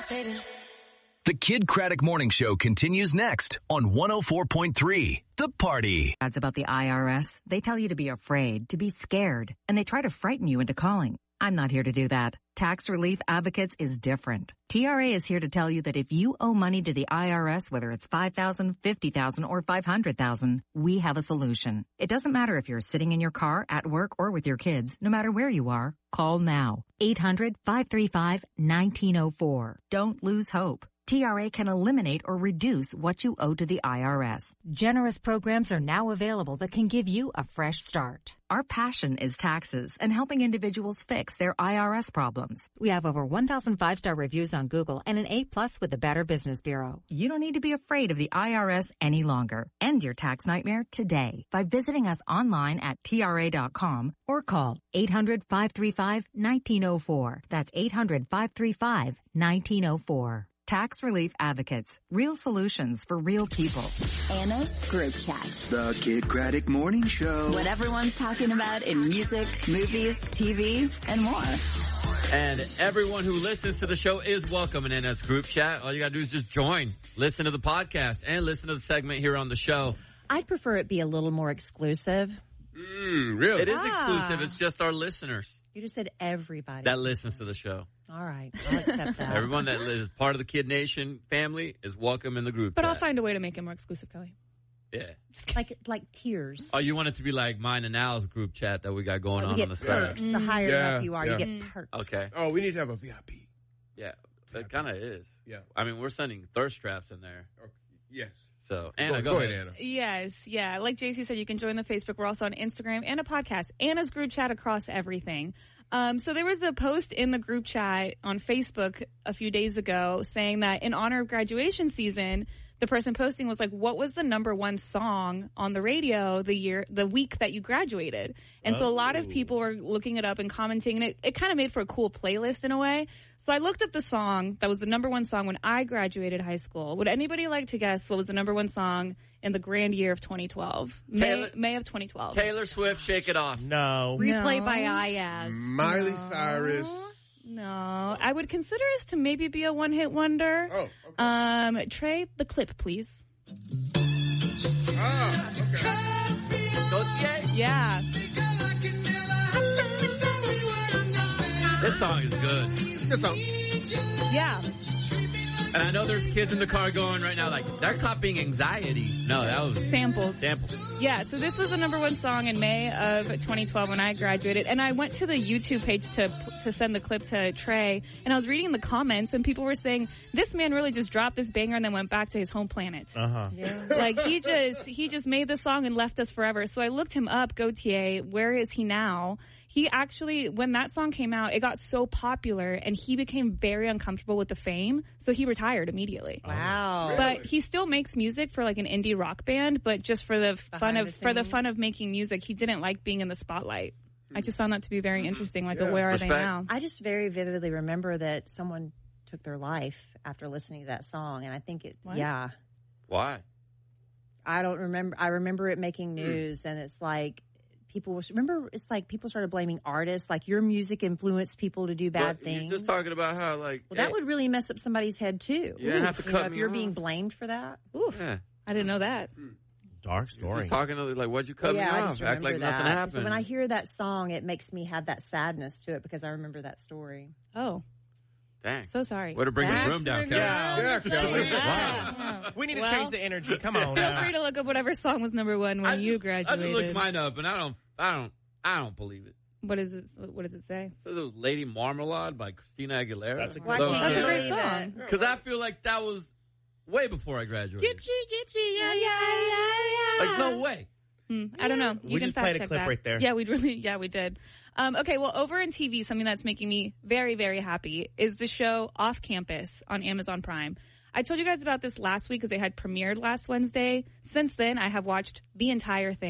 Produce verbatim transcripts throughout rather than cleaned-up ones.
levitating. The Kid Craddock Morning Show continues next on one oh four point three, The Party. Ads about the I R S. They tell you to be afraid, to be scared, and they try to frighten you into calling. I'm not here to do that. Tax Relief Advocates is different. T R A is here to tell you that if you owe money to the I R S, whether it's five thousand dollars, fifty thousand dollars, or five hundred thousand dollars, we have a solution. It doesn't matter if you're sitting in your car, at work, or with your kids. No matter where you are, call now. eight hundred, five three five, one nine zero four. Don't lose hope. T R A can eliminate or reduce what you owe to the I R S. Generous programs are now available that can give you a fresh start. Our passion is taxes and helping individuals fix their I R S problems. We have over one thousand five-star reviews on Google and an A plus with the Better Business Bureau. You don't need to be afraid of the I R S any longer. End your tax nightmare today by visiting us online at T R A dot com or call eight hundred, five three five, one nine zero four. That's eight hundred, five three five, one nine zero four. Tax Relief Advocates. Real solutions for real people. Anna's Group Chat. The Kid Craddock Morning Show. What everyone's talking about in music, movies, T V, and more. And everyone who listens to the show is welcome in Anna's Group Chat. All you got to do is just join, listen to the podcast, and listen to the segment here on the show. I'd prefer it be a little more exclusive. Mm, really? It is Ah. exclusive. It's just our listeners You just said everybody. that listens to the show. All right. I'll accept that. Everyone that is part of the Kid Nation family is welcome in the group But chat. I'll find a way to make it more exclusive, Kelly. Yeah. like like tiers. Oh, you want it to be like mine and Al's group chat that we got going We on get on the side. perks. The higher Yeah, up you are, yeah. you get perks. Okay. Oh, we need to have a V I P. Yeah. That kind of is. Yeah. I mean, we're sending thirst traps in there. Okay. Yes. So, Anna, go, go, go ahead. ahead, Anna. Yes, yeah. Like J C said, you can join the Facebook. We're also on Instagram and a podcast. Anna's Group Chat across everything. Um, so there was a post in the group chat on Facebook a few days ago saying that in honor of graduation season, the person posting was like, what was the number one song on the radio the year, the week that you graduated? And so a lot of people were looking it up and commenting, and it, it kind of made for a cool playlist in a way. So I looked up the song that was the number one song when I graduated high school. Would anybody like to guess what was the number one song in the grand year of twenty twelve? Taylor- May, May of twenty twelve. Taylor Swift, Shake It Off. No. Replay No. by Ayaz. Miley Cyrus. No, I would consider us to maybe be a one-hit wonder. Oh, okay. Um, Trey, the clip, please. Ah, okay. Gautier? Yeah. This song is good. Good song. Yeah. And I know there's kids in the car going right now like, they're copying Anxiety. No, that was Sampled. sample. Yeah, so this was the number one song in May of twenty twelve when I graduated. And I went to the YouTube page to to send the clip to Trey, and I was reading the comments, and people were saying, this man really just dropped this banger and then went back to his home planet. Uh-huh. Like, he just he just made the song and left us forever. So I looked him up, Gautier. Where is he now? He actually, when that song came out, it got so popular, and he became very uncomfortable with the fame, so he retired immediately. Wow. But he still makes music for like an indie rock band, but just for the fun Behind of the for the scenes. fun of making music, he didn't like being in the spotlight. I just found that to be very interesting. Like, Yeah. where are Respect. they now? I just very vividly remember that someone took their life after listening to that song, and I think it, What? yeah. Why? I don't remember. I remember it making news, and it's like people was remember. It's like people started blaming artists, like your music influenced people to do bad But things. You're just talking about how, like, well, that hey, would really mess up somebody's head too. You didn't have to You cut know, if me you're off. being blamed for that. Oof, yeah. I didn't know that. Dark You're story. just talking to, like, why'd you cut yeah, me I off? just Act remember like that. nothing happened. So when I hear that song, it makes me have that sadness to it because I remember that story. Oh, Dang. so sorry. Way to bring the That's room down, the Kelly. Yeah, Kelly. Yeah. We need to Well, change the energy. Come on. Feel uh, free to look up whatever song was number one when I you just- I just graduated. looked mine up, and I don't, I don't, I don't believe it. What is it? What does it say? It says it was Lady Marmalade by Christina Aguilera. That's a good Why one. can't That's a you great believe song. it? Because I feel like that was way before I graduated. Yeah, yeah, yeah, yeah. Like, no way. Hmm, I don't know. You We can just fact played a check clip that. right there. Yeah, we really, yeah, we did. Um, okay, well, over in T V, something that's making me very, very happy is the show Off Campus on Amazon Prime. I told you guys about this last week because they had premiered last Wednesday. Since then, I have watched the entire thing.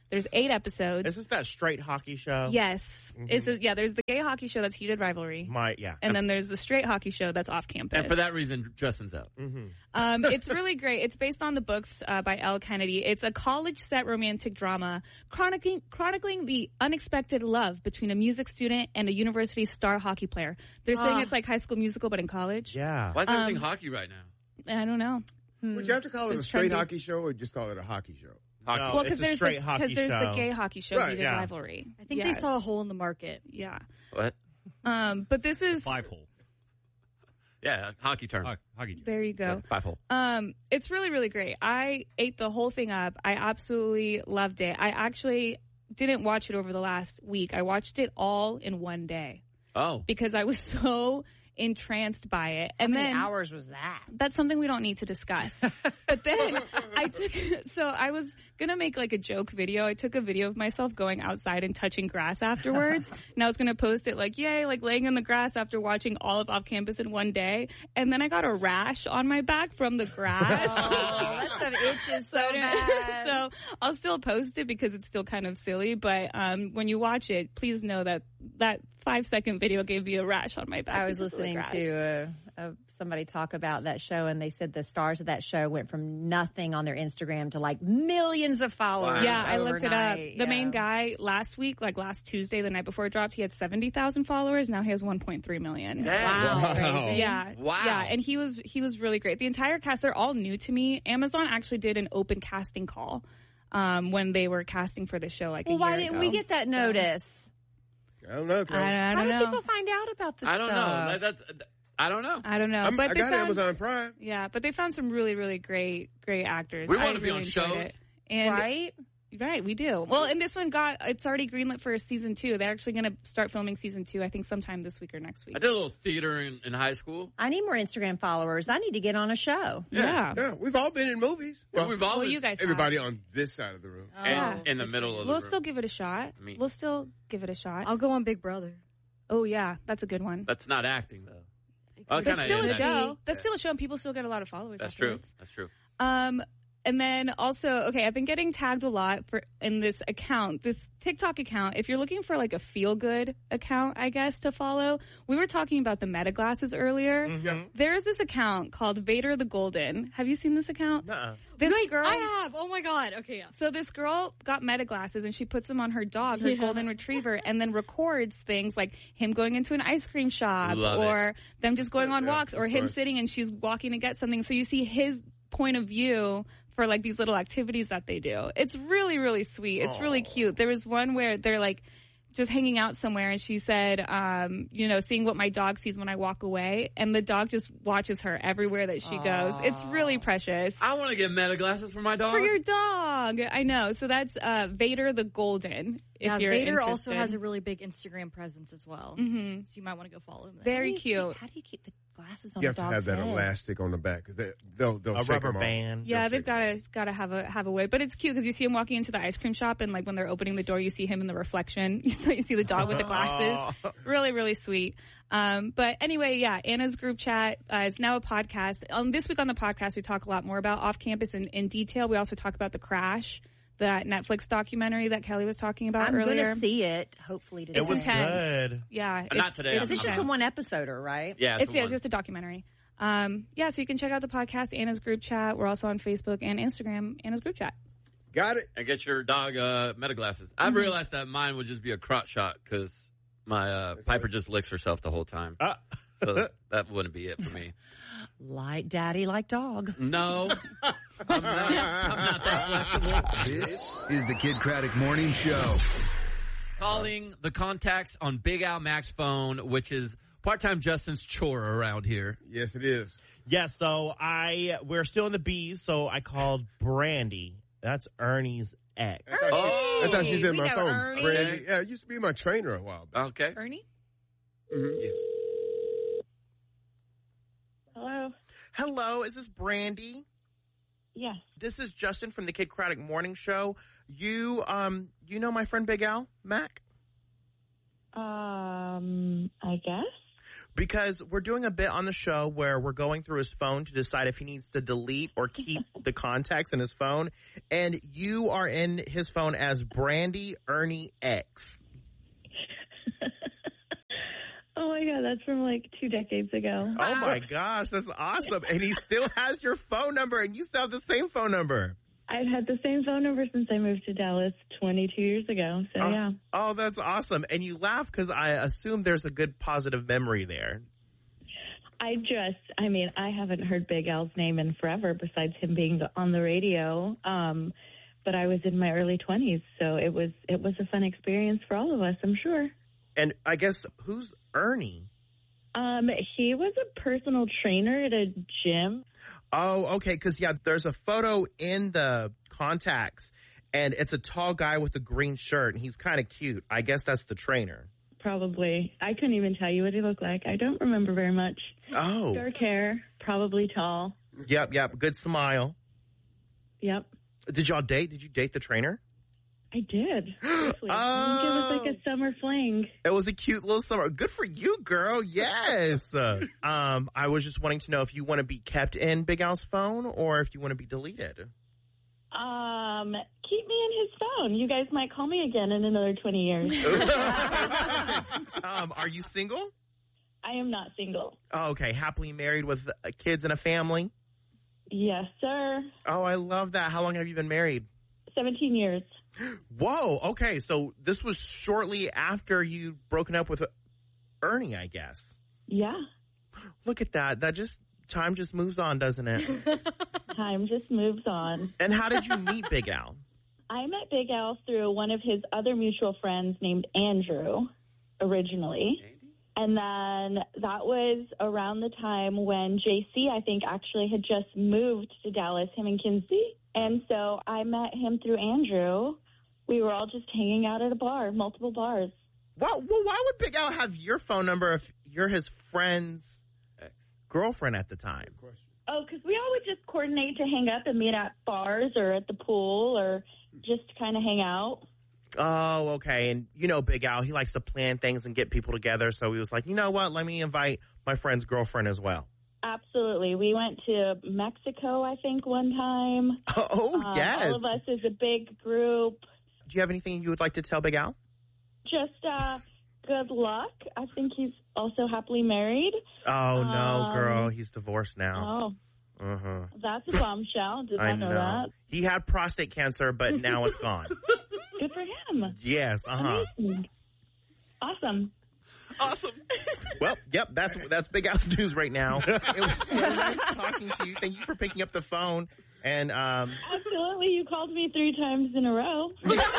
There's eight episodes. Is this that straight hockey show? Yes. Mhm. It's a, yeah, there's the gay hockey show that's Heated Rivalry. My, yeah. And then there's the straight hockey show that's Off Campus. And for that reason, Justin's out. Mm-hmm. Um, it's really great. It's based on the books uh, by Elle Kennedy. It's a college-set romantic drama chronicling, chronicling the unexpected love between a music student and a university star hockey player. They're saying Ah. it's like High School Musical, but in college. Yeah. Why is everything Um, hockey right now? I don't know. Would you have to call it It's a straight trendy. hockey show or just call it a hockey show? Hockey. No, Well, it's because a there's straight the, hockey 'cause there's show. the gay hockey show, Right, Heated yeah. Rivalry. I think Yes. they saw a hole in the market. Yeah. What? Um, but this is Five hole. Yeah, hockey term. Ho- hockey. there you go. Five hole. Um, it's really, really great. I ate the whole thing up. I absolutely loved it. I actually didn't watch it over the last week. I watched it all in one day Oh. because I was so entranced by it. And How many then hours was that? that's something we don't need to discuss. But then I took, so I was going to make like a joke video. I took a video of myself going outside and touching grass afterwards. And I was going to post it like, yay, like laying in the grass after watching all of Off Campus in one day. And then I got a rash on my back from the grass. Oh, that stuff itches so bad. So I'll still post it because it's still kind of silly. But um, when you watch it, please know that that five second video gave me a rash on my back. I was because of the listening grass. to uh, uh, somebody talk about that show, and they said the stars of that show went from nothing on their Instagram to like millions of followers. Yeah, I looked it up. overnight. The Yeah. main guy last week, like last Tuesday, the night before it dropped, he had seventy thousand followers. Now he has one point three million. Wow, Wow. crazy. Yeah. Wow. Yeah, and he was he was really great. The entire cast, they're all new to me. Amazon actually did an open casting call um, when they were casting for the show like Well, a why year didn't ago. we get that So- notice? I don't know. I Chloe. don't, I How don't do know. people find out about this I don't know. stuff? That, that's, I don't know. I don't know. I'm, but I they got found, Amazon Prime. Yeah, but they found some really, really great, great actors. We I wanna be really on enjoyed shows. it. And Right? Right, we do. Well, and this one got, it's already greenlit for season two. They're actually going to start filming season two, I think, sometime this week or next week. I did a little theater in, in high school. I need more Instagram followers. I need to get on a show. Yeah. Yeah, we've all been in movies. Well, We've all Well, you guys everybody have. on this side of the room. Oh. and in the middle of the We'll room. still give it a shot. I mean- We'll still give it a shot. I'll go on Big Brother. Oh, yeah. That's a good one. That's not acting, though. Well, it That's kinda still a is acting. show. That's Yeah. still a show, and people still get a lot of followers That's true. afterwards. That's true. Um, and then also, okay, I've been getting tagged a lot for in this account, this TikTok account. If you're looking for like a feel good account, I guess, to follow, we were talking about the Meta glasses earlier. Mm-hmm. There's this account called Vader the Golden. Have you seen this account? Nuh-uh. This Wait, girl. I have. Oh my god. Okay, yeah. So this girl got Meta glasses and she puts them on her dog, her Yeah. golden retriever, and then records things like him going into an ice cream shop Love or them just going on Yeah, walks or of him course. sitting and she's walking to get something. So you see his point of view for like these little activities that they do. It's really, really sweet. It's really cute. There was one where they're like just hanging out somewhere and she said, um, you know, seeing what my dog sees when I walk away, and the dog just watches her everywhere that she goes. It's really precious. I want to get Meta glasses for my dog. For your dog. I know. So that's uh, Vader the Golden. If Yeah, you're Vader interested. also has a really big Instagram presence as well. Mhm. So you might want to go follow him there. Very How do you cute. keep- how do you keep the glasses on You the have to dog's have that head? elastic on the back because they, they'll they'll A shake rubber them off. band. Yeah, They'll they've shake got them to got to have a have a way, but it's cute because you see him walking into the ice cream shop, and like when they're opening the door, you see him in the reflection. You see, you see the dog with the glasses. Really, really sweet. Um, but anyway, yeah, Anna's group chat uh, is now a podcast. Um, this week on the podcast, we talk a lot more about off campus in, in detail. We also talk about the crash, that Netflix documentary that Kelly was talking about I'm earlier. going to see it, hopefully today. It was intense. good. Yeah, Uh, not it's, today, It's I'm This is just a intense. one episoder, right? Yeah, It's, a yeah, one. it's just a documentary. Um, yeah, so you can check out the podcast, Anna's group chat. We're also on Facebook and Instagram, Anna's group chat. Got it. And get your dog uh, Meta glasses. I've Mm-hmm. realized that mine would just be a crotch shot because my uh, Piper just licks herself the whole time. Uh, So that wouldn't be it for me. Like daddy, like dog. No, I'm not, I'm not that flexible. This is the Kid Craddock Morning Show. Calling the contacts on Big Al Mac's phone, which is part-time Justin's chore around here. Yes, it is. yeah, so I we're still in the bees, so I called Brandy. That's Ernie's ex. I thought, Oh. I thought she's in We my know phone. Ernie. Brandy. Yeah, it used to be my trainer a while back. Okay. Ernie? Yes. Hello. Hello, is this Brandy? Yes. This is Justin from the Kid Craddock Morning Show. You um you know my friend Big Al Mac? Um, I guess. Because we're doing a bit on the show where we're going through his phone to decide if he needs to delete or keep the contacts in his phone. And you are in his phone as Brandy Ernie X. Oh my God, that's from like two decades ago. Oh my gosh, that's awesome. And he still has your phone number and you still have the same phone number. I've had the same phone number since I moved to Dallas twenty-two years ago. So oh, yeah. Oh, that's awesome. And you laugh because I assume there's a good positive memory there. I just, I mean, I haven't heard Big Al's name in forever besides him being on the radio. Um, but I was in my early twenties, so it was it was a fun experience for all of us, I'm sure. And I guess, who's Ernie? Um, he was a personal trainer at a gym. Oh, okay, because, yeah, there's a photo in the contacts, and it's a tall guy with a green shirt, and he's kind of cute. I guess that's the trainer. Probably. I couldn't even tell you what he looked like. I don't remember very much. Oh. Dark hair, probably tall. Yep, yep, good smile. Yep. Did y'all date? Did you date the trainer? I did. Briefly. Oh. I think it was like a summer fling. It was a cute little summer. Good for you, girl. Yes. uh, um, I was just wanting to know if you want to be kept in Big Al's phone or if you want to be deleted. Um, keep me in his phone. You guys might call me again in another twenty years. um, are you single? I am not single. Oh, okay. Happily married with uh, kids and a family? Yes, sir. Oh, I love that. How long have you been married? seventeen years. Whoa. Okay. So this was shortly after you'd broken up with Ernie, I guess. Yeah. Look at that. That just, time just moves on, doesn't it? Time just moves on. And how did you meet Big Al? I met Big Al through one of his other mutual friends named Andrew, originally. And then that was around the time when J C, I think, actually had just moved to Dallas, him and Kinsey. And so I met him through Andrew. We were all just hanging out at a bar, multiple bars. Well, well why would Big Al have your phone number if you're his friend's girlfriend at the time? Oh, because we all would just coordinate to hang up and meet at bars or at the pool or just kind of hang out. Oh, okay. And you know Big Al, he likes to plan things and get people together. So he was like, you know what? Let me invite my friend's girlfriend as well. Absolutely. We went to Mexico, I think, one time. Oh, um, yes. All of us as a big group. Do you have anything you would like to tell Big Al? Just uh, good luck. I think he's also happily married. Oh, no, um, girl. He's divorced now. Oh. Uh-huh. That's a bombshell. Did I not know, know. that. He had prostate cancer, but now it's gone. Good for him. Yes, uh-huh. Amazing. Awesome. Awesome. Well, yep, that's that's Big Al's news right now. It was so nice talking to you. Thank you for picking up the phone. And um, Absolutely. You called me three times in a row.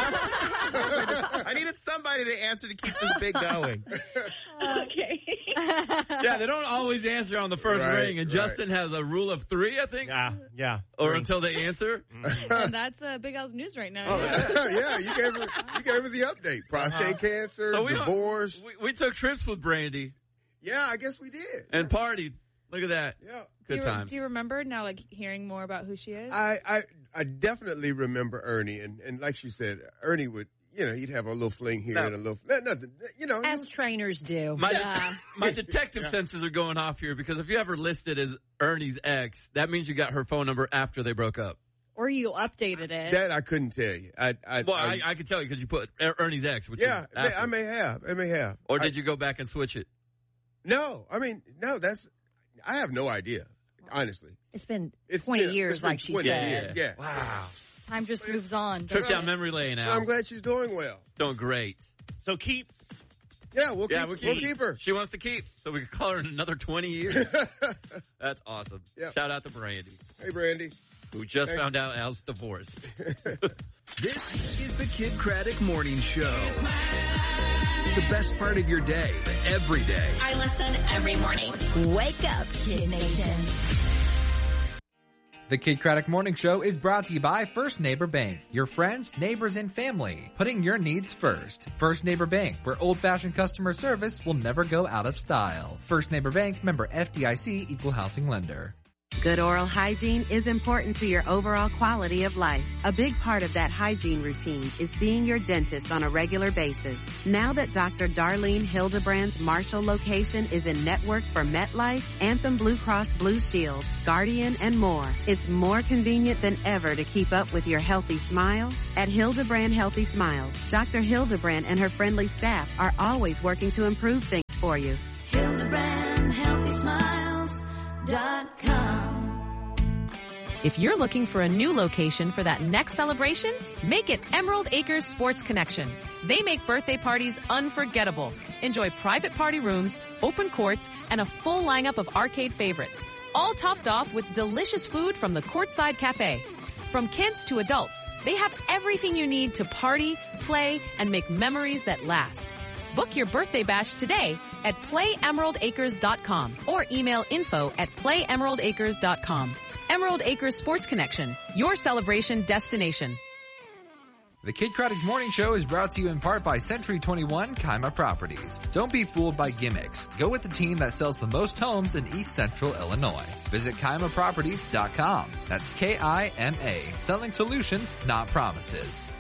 I needed somebody to answer to keep this bit going. Okay. Yeah, they don't always answer on the first Right, ring, and right. Justin has a rule of three, I think. Yeah, yeah. Or until they answer. And that's uh, Big Al's news right now. Oh, yeah. yeah, you gave her, you gave her the update. Prostate cancer, So we- divorce. We, we took trips with Brandy Yeah, I guess we did. and partied. Look at that. Yeah. Do Good you, times. do you remember now, like, hearing more about who she is? I, I, I definitely remember Ernie, and, and like she said, Ernie would, you know, he'd have a little fling here No. and a little, not- nothing, you know. As trainers do. My, Yeah. my detective senses are going off here because if you ever listed as Ernie's ex, that means you got her phone number after they broke up. Or you updated it. That I couldn't tell you. I, I, Well, I, I could tell you because you put Er- Ernie's ex, which yeah, is may- after. I may have, I may have. Or I- did you go back and switch it? No, I mean, no, that's, I have no idea, honestly. It's been It's twenty been- years, it's been like she twenty said. years, yeah. Wow. Time just moves on. Trip doesn't down it? memory lane, And Al. I'm glad she's doing well. Doing great. So keep. Yeah, we'll Yeah, keep, we'll we'll keep. keep her. She wants to keep, so we can call her in another twenty years. That's awesome. Yeah. Shout out to Brandy, Hey, Brandy. who just Thanks. found out Al's divorced. This is the Kid Craddock Morning Show. The best part of your day, every day. I listen every morning. Wake up, Kid Nation. The Kid Craddock Morning Show is brought to you by First Neighbor Bank. Your friends, neighbors, and family. Putting your needs first. First Neighbor Bank, where old-fashioned customer service will never go out of style. First Neighbor Bank, member F D I C, equal housing lender. Good oral hygiene is important to your overall quality of life. A big part of that hygiene routine is seeing your dentist on a regular basis. Now that Doctor Darlene Hildebrand's Marshall location is in network for MetLife, Anthem Blue Cross Blue Shield, Guardian, and more, it's more convenient than ever to keep up with your healthy smile. At Hildebrand Healthy Smiles, Doctor Hildebrand and her friendly staff are always working to improve things for you. Hildebrand Healthy Smiles dot com. If you're looking for a new location for that next celebration, make it Emerald Acres Sports Connection. They make birthday parties unforgettable. Enjoy private party rooms, open courts, and a full lineup of arcade favorites. All topped off with delicious food from the Courtside Cafe. From kids to adults, they have everything you need to party, play, and make memories that last. Book your birthday bash today at play emerald acres dot com or email info at play emerald acres dot com. Emerald Acres Sports Connection, your celebration destination. The Kid Craddock Morning Show is brought to you in part by Century twenty-one Kima Properties. Don't be fooled by gimmicks. Go with the team that sells the most homes in East Central Illinois. Visit Kima Properties dot com. That's K I M A. Selling solutions, not promises.